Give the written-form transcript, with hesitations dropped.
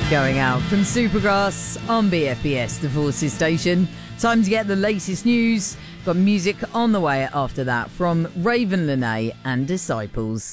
Going out from Supergrass on BFBS, the Forces station. Time to get the latest news. Got music on the way after that from Raven Lenae and Disciples.